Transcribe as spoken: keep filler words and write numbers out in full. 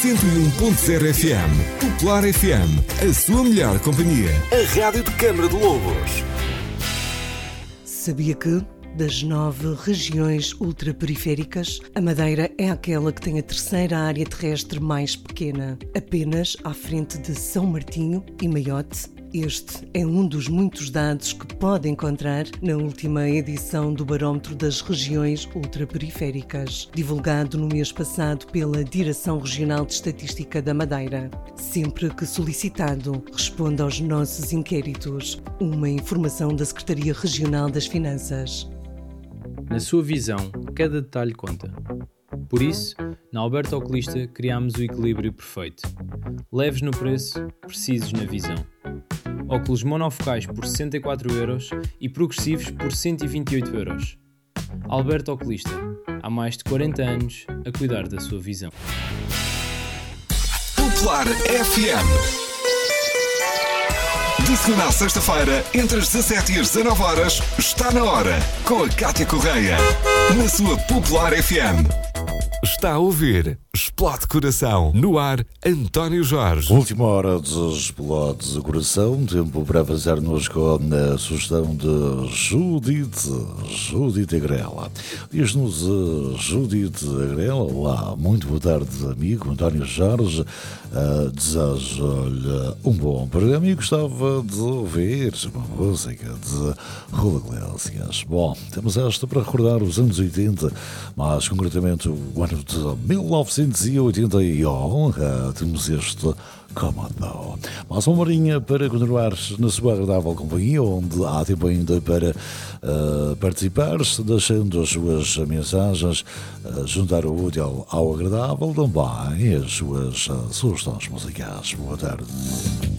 cento e um ponto zero F M. Popular F M, a sua melhor companhia. A rádio de Câmara de Lobos. Sabia que, das nove regiões ultraperiféricas, a Madeira é aquela que tem a terceira área terrestre mais pequena, apenas à frente de São Martinho e Maiote? Este é um dos muitos dados que pode encontrar na última edição do Barómetro das Regiões Ultraperiféricas, divulgado no mês passado pela Direção Regional de Estatística da Madeira. Sempre que solicitado, responde aos nossos inquéritos. Uma informação da Secretaria Regional das Finanças. Na sua visão, cada detalhe conta. Por isso, na Alberto Oculista criámos o equilíbrio perfeito. Leves no preço, precisos na visão. Óculos monofocais por sessenta e quatro euros e progressivos por cento e vinte e oito euros. Alberto Oculista, há mais de quarenta anos a cuidar da sua visão. Popular F M. De segunda à sexta-feira, entre as dezassete e as dezanove horas, está na hora, com a Cátia Correia, na sua Popular F M. Está a ouvir Explode Coração. No ar, António Jorge. Última hora de Explode Coração. Tempo para avançar-nos com a sugestão de Judite. Judite Agrela. Diz-nos uh, Judite Agrela. Olá, muito boa tarde, amigo António Jorge. Uh, Desejo-lhe um bom programa e gostava de ouvir uma música de Rua Iglesias. Bom, temos esta para recordar os anos oitenta, mas concretamente o ano de mil novecentos e oitenta e um. Uh, temos este Comando. Mais uma horinha para continuar na sua agradável companhia, onde há tempo ainda para uh, participar, deixando as suas mensagens, uh, juntar o útil ao agradável, também as suas uh, sugestões musicais. Boa tarde.